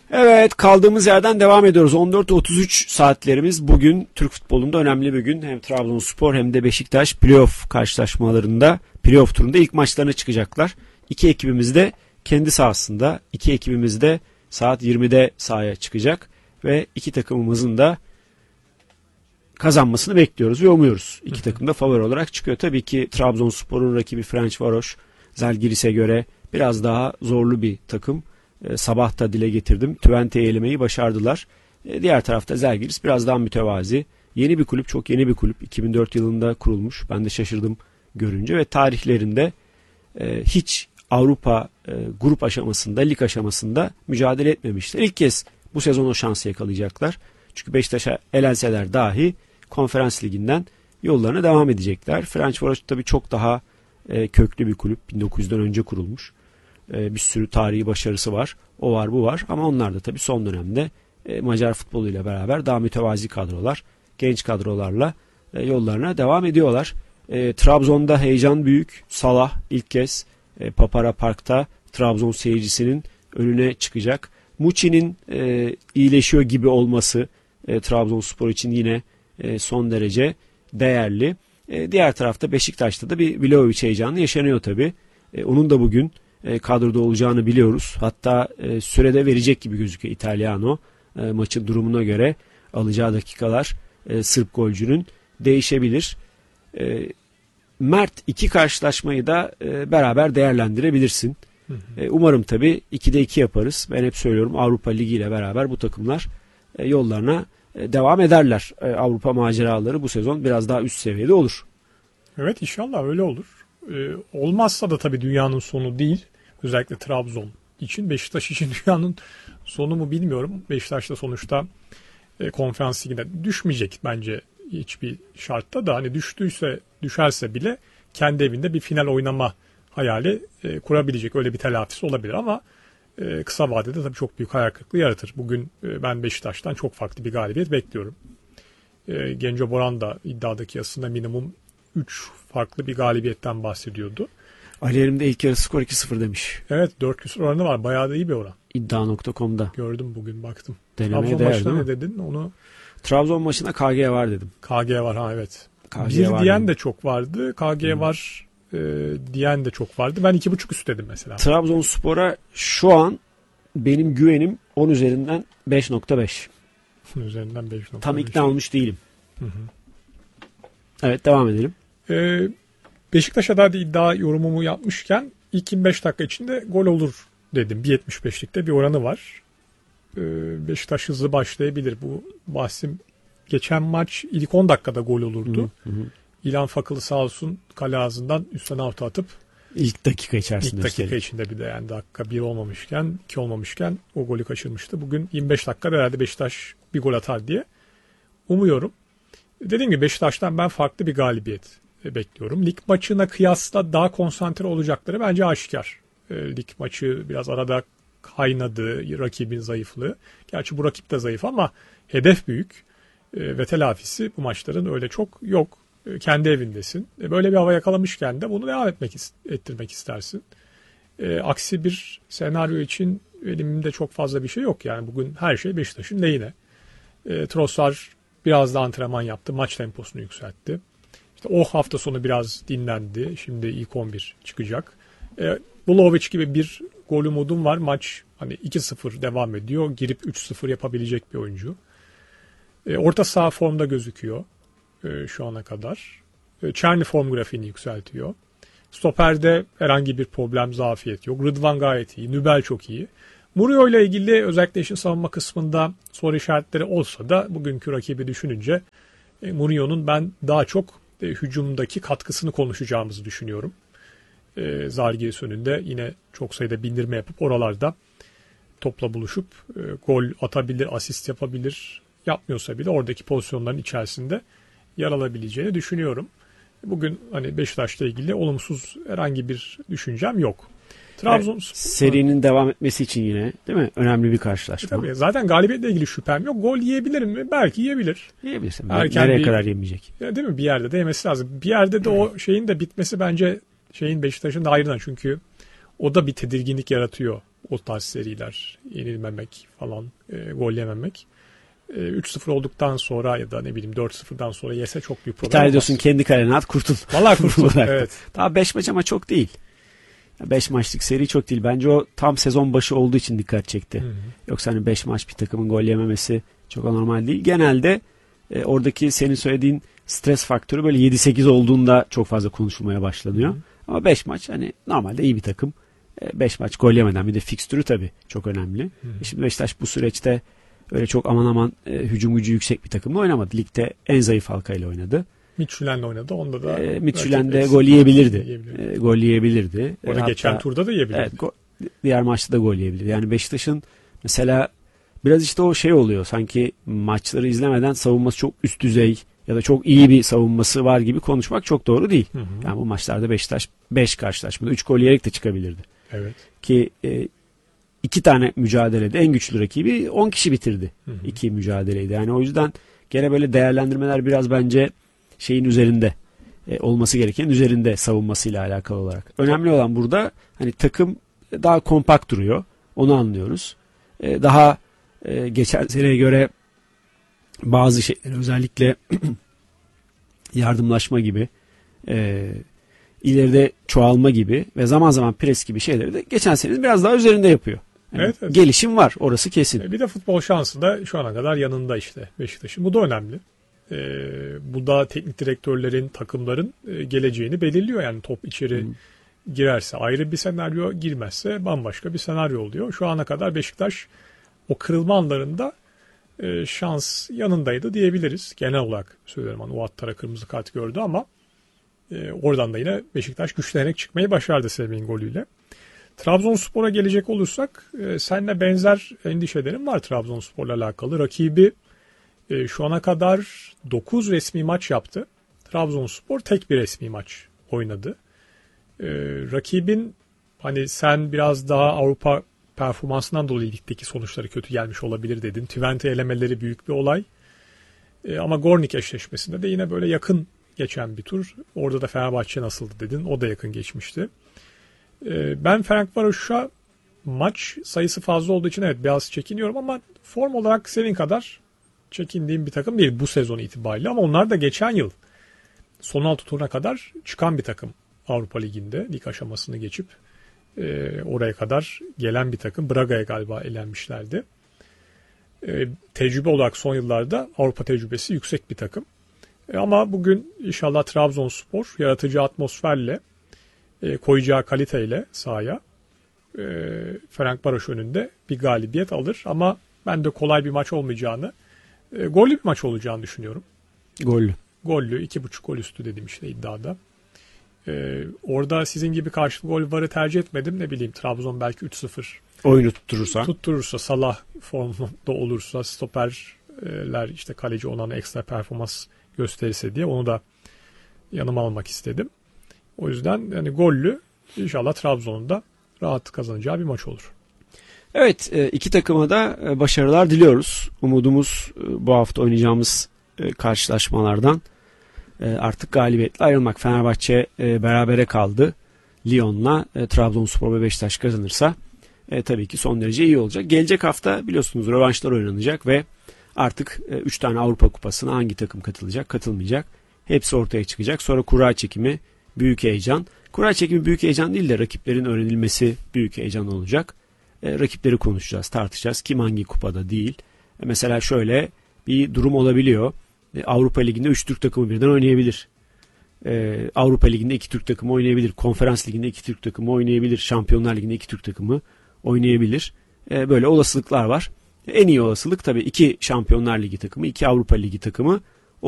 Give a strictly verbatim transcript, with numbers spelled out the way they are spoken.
Evet, kaldığımız yerden devam ediyoruz. on dört otuz üç saatlerimiz bugün Türk futbolunda önemli bir gün. Hem Trabzonspor hem de Beşiktaş playoff karşılaşmalarında, playoff turunda ilk maçlarına çıkacaklar. İki ekibimiz de kendi sahasında, iki ekibimiz de saat yirmide sahaya çıkacak ve iki takımımızın da kazanmasını bekliyoruz ve umuyoruz. İki takım da favori olarak çıkıyor. Tabii ki Trabzonspor'un rakibi Ferencvaros, Zalgiris'e göre biraz daha zorlu bir takım. E, sabah da dile getirdim. Twente'yi elemeyi başardılar. E, diğer tarafta Zalgiris biraz daha mütevazi. Yeni bir kulüp, çok yeni bir kulüp. iki bin dört yılında kurulmuş. Ben de şaşırdım görünce ve tarihlerinde e, hiç Avrupa e, grup aşamasında, lig aşamasında mücadele etmemişler. İlk kez bu sezon o şansı yakalayacaklar. Çünkü Beşiktaş'a elenseler dahi Konferans Ligi'nden yollarına devam edecekler. Ferencvaros tabii çok daha e, köklü bir kulüp. bin dokuz yüzden önce kurulmuş. E, bir sürü tarihi başarısı var. O var, bu var. Ama onlar da tabii son dönemde e, Macar futboluyla beraber daha mütevazi kadrolar, genç kadrolarla e, yollarına devam ediyorlar. E, Trabzon'da heyecan büyük. Salah ilk kez e, Papara Park'ta Trabzon seyircisinin önüne çıkacak. Muçi'nin e, iyileşiyor gibi olması e, Trabzonspor için yine e, son derece değerli. E, diğer tarafta Beşiktaş'ta da bir Vlahovic heyecanı yaşanıyor tabii. E, onun da bugün e, kadroda olacağını biliyoruz. Hatta e, sürede verecek gibi gözüküyor Italiano. E, maçın durumuna göre alacağı dakikalar e, Sırp golcünün değişebilir. E, Mert iki karşılaşmayı da e, beraber değerlendirebilirsin. Hı hı. E, umarım tabii ikide iki yaparız. Ben hep söylüyorum, Avrupa Ligi ile beraber bu takımlar e, yollarına e, devam ederler. E, Avrupa maceraları bu sezon biraz daha üst seviyede olur. Evet, inşallah öyle olur. Ee, olmazsa da tabii dünyanın sonu değil. Özellikle Trabzon için. Beşiktaş için dünyanın sonu mu bilmiyorum. Beşiktaş da sonuçta e, Konferans Ligi'ne düşmeyecek bence hiçbir şartta da. Hani düştüyse, düşerse bile kendi evinde bir final oynama hayali e, kurabilecek, öyle bir telafisi olabilir ama e, kısa vadede tabii çok büyük hayal kırıklığı yaratır. Bugün e, ben Beşiktaş'tan çok farklı bir galibiyet bekliyorum. E, Genco Boran da iddiadaki aslında minimum üç farklı bir galibiyetten bahsediyordu. Ali Erim'de ilk yarı skor iki sıfır demiş. Evet, dört küsur oranı var. Bayağı da iyi bir oran. iddia nokta com'da. Gördüm bugün, baktım. Denemeye Trabzon değer, maçına değil ne mi? dedin? Onu Trabzon maçına K G var dedim. K G var, ha evet. K G bir var diyen dedim. de çok vardı. K G Hmm. var e, diyen de çok vardı. Ben iki buçuk üst dedim mesela. Trabzonspor'a şu an benim güvenim on üzerinden beş nokta beş. Üzerinden beş nokta beş. Tam ikna olmuş değilim. Hı hı. Evet, devam edelim. Ee, Beşiktaş'a da iddia yorumumu yapmışken ilk yirmi beş dakika içinde gol olur dedim. bir yetmiş beşlikte bir oranı var. Ee, Beşiktaş hızlı başlayabilir. Bu bahsim geçen maç ilk on dakikada gol olurdu. Hı hı. İlhan Fakılı sağ olsun kale ağzından üstten avta atıp İlk dakika içerisinde. ilk dakika üstelik. içinde bir de yani dakika bir olmamışken iki olmamışken o golü kaçırmıştı. Bugün yirmi beş dakikada herhalde Beşiktaş bir gol atar diye umuyorum. Dediğim gibi Beşiktaş'tan ben farklı bir galibiyet bekliyorum. Lig maçına kıyasla daha konsantre olacakları bence aşikar. E, lig maçı biraz arada kaynadı, rakibin zayıflığı. Gerçi bu rakip de zayıf ama hedef büyük. E, ve telafisi bu maçların öyle çok yok. E, kendi evindesin. E, böyle bir hava yakalamışken de bunu devam etmek ettirmek istersin. E, aksi bir senaryo için elimde çok fazla bir şey yok. Yani bugün her şey Beşiktaş'ın lehine. E, Trossard biraz da antrenman yaptı. Maç temposunu yükseltti. İşte o hafta sonu biraz dinlendi. Şimdi ilk on bir çıkacak. E, Vlahovic gibi bir gol umudum var. Maç hani iki sıfır devam ediyor. Girip üç sıfır yapabilecek bir oyuncu. E, orta saha formda gözüküyor e, şu ana kadar. E, Çerni form grafiğini yükseltiyor. Stoper'de herhangi bir problem, zafiyet yok. Rıdvan gayet iyi. Nübel çok iyi. Murillo ile ilgili özellikle işin savunma kısmında soru işaretleri olsa da bugünkü rakibi düşününce e, Murillo'nun ben daha çok e, hücumdaki katkısını konuşacağımızı düşünüyorum. E, Zalgiris önünde yine çok sayıda bindirme yapıp oralarda topla buluşup e, gol atabilir, asist yapabilir. Yapmıyorsa bile oradaki pozisyonların içerisinde yer alabileceğini düşünüyorum. Bugün hani Beşiktaş'la ilgili olumsuz herhangi bir düşüncem yok. Trabzonspor serinin devam etmesi için yine, değil mi? Önemli bir karşılaşma. E tabii, zaten galibiyetle ilgili şüphem yok. Gol yiyebilir mi? Belki yiyebilir. Yiyebilirsin. Erken Nereye bir- kadar yemeyecek? Ya değil mi? Bir yerde de yemesi lazım. Bir yerde de o şeyin de bitmesi bence şeyin Beşiktaş'ın da ayrına. Çünkü o da bir tedirginlik yaratıyor. o tarz seriler, yenilmemek falan, e, gol yememek. E, üç sıfır olduktan sonra ya da ne bileyim dört sıfırdan sonra yese çok büyük problem İptal ediyorsun, kendi kalene at, kurtul. Vallahi kurtul. Evet. Daha beş maç ama çok değil. beş maçlık seri çok değil. Bence o tam sezon başı olduğu için dikkat çekti. Hı hı. Yoksa hani beş maç bir takımın gol yememesi çok anormal değil. Genelde e, oradaki senin söylediğin stres faktörü böyle yedi sekiz olduğunda çok fazla konuşulmaya başlanıyor. Hı hı. Ama beş maç hani normalde iyi bir takım. beş maç gol yemeden, bir de fikstürü tabii çok önemli. Hı hı. E şimdi Beşiktaş bu süreçte öyle çok aman aman e, hücum gücü yüksek bir takımla oynamadı. Ligde en zayıf halkayla oynadı. Midtjylland'le oynadı. Onda da e, Midtjylland'de gol yiyebilirdi. E, gol yiyebilirdi. Orada geçen turda da yiyebilirdi. Evet, go- diğer maçta da gol yiyebilirdi. Yani Beşiktaş'ın mesela biraz işte o şey oluyor. Sanki maçları izlemeden savunması çok üst düzey ya da çok iyi bir savunması var gibi konuşmak çok doğru değil. Hı hı. Yani bu maçlarda Beşiktaş beş karşılaşmada üç gol yiyerek de çıkabilirdi. Evet. Ki e, iki tane mücadelede en güçlü rakibi on kişi bitirdi. Hı hı. İki mücadeleydi. Yani o yüzden gene böyle değerlendirmeler biraz bence şeyin üzerinde e, olması gereken üzerinde savunmasıyla alakalı olarak. Önemli olan burada hani takım daha kompakt duruyor. Onu anlıyoruz. E, daha e, geçen seneye göre bazı şeyler özellikle yardımlaşma gibi e, ileride çoğalma gibi ve zaman zaman pres gibi şeyleri de geçen senenin biraz daha üzerinde yapıyor. Yani evet, evet. Gelişim var, orası kesin. Bir de futbol şansı da şu ana kadar yanında işte Beşiktaş'ın. Bu da önemli. Ee, bu da teknik direktörlerin, takımların e, geleceğini belirliyor. Yani top içeri hmm. girerse ayrı bir senaryo, girmezse bambaşka bir senaryo oluyor. Şu ana kadar Beşiktaş o kırılma anlarında e, şans yanındaydı diyebiliriz. Genel olarak söylüyorum. Hani Ouattara kırmızı kart gördü ama e, oradan da yine Beşiktaş güçlenerek çıkmayı başardı Semih'in golüyle. Trabzonspor'a gelecek olursak e, seninle benzer endişelerim var Trabzonspor'la alakalı. Rakibi e, şu ana kadar dokuz resmi maç yaptı. Trabzonspor tek bir resmi maç oynadı. E, rakibin hani sen biraz daha Avrupa performansından dolayı ligdeki sonuçları kötü gelmiş olabilir dedin. Twente elemeleri büyük bir olay. E, ama Gornik eşleşmesinde de yine böyle yakın geçen bir tur. Orada da Fenerbahçe nasıldı dedin. O da yakın geçmişti. Ben Ferencvaros'a maç sayısı fazla olduğu için evet biraz çekiniyorum ama form olarak senin kadar çekindiğim bir takım değil bu sezon itibariyle. Ama onlar da geçen yıl son altı turuna kadar çıkan bir takım Avrupa Ligi'nde lig aşamasını geçip e, oraya kadar gelen bir takım. Braga'ya galiba elenmişlerdi. E, tecrübe olarak son yıllarda Avrupa tecrübesi yüksek bir takım. E, ama bugün inşallah Trabzonspor yaratıcı atmosferle E, koyacağı kaliteyle sahaya e, Ferencvaros önünde bir galibiyet alır. Ama ben de kolay bir maç olmayacağını, e, gollü bir maç olacağını düşünüyorum. Gollü. Gollü, iki buçuk gol üstü dedim işte iddiada. E, orada sizin gibi karşılıklı gol varı tercih etmedim. Ne bileyim Trabzon belki üç sıfır. Oyunu tutturursa. Tutturursa, Salah formda olursa, stoperler işte kaleci olan ekstra performans gösterirse diye onu da yanıma almak istedim. O yüzden yani gollü inşallah Trabzon'un da rahat kazanacağı bir maç olur. Evet, iki takıma da başarılar diliyoruz. Umudumuz bu hafta oynayacağımız karşılaşmalardan artık galibiyetle ayrılmak. Fenerbahçe berabere kaldı Lyon'la. Trabzonspor ve Beşiktaş kazanırsa tabii ki son derece iyi olacak. Gelecek hafta biliyorsunuz rövanşlar oynanacak ve artık üç tane Avrupa Kupası'na hangi takım katılacak, katılmayacak hepsi ortaya çıkacak. Sonra kura çekimi büyük heyecan. Kura çekimi büyük heyecan değil de rakiplerin öğrenilmesi büyük heyecan olacak. E, rakipleri konuşacağız, tartışacağız. Kim hangi kupada değil. E, mesela şöyle bir durum olabiliyor. E, Avrupa Ligi'nde üç Türk takımı birden oynayabilir. E, Avrupa Ligi'nde iki Türk takımı oynayabilir. Konferans Ligi'nde iki Türk takımı oynayabilir. Şampiyonlar Ligi'nde iki Türk takımı oynayabilir. E, böyle olasılıklar var. E, en iyi olasılık tabii iki Şampiyonlar Ligi takımı, iki Avrupa Ligi takımı